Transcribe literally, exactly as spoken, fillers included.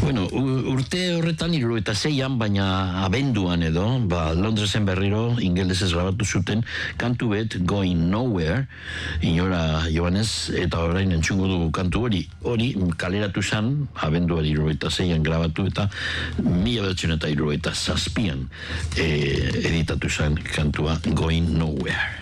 Bueno, urte horretan hirurogeita seian, baina abenduan edo, ba, Londresen berriro ingelesez grabatu zuten kantu bet Going Nowhere, inora joanez, eta orain entzungo dugu kantu hori. Hori kaleratu zan, abenduan hirurogeita seian grabatu eta mila bederatziehun eta hirurogeita zazpian eh, editatu zan kantua Going Nowhere.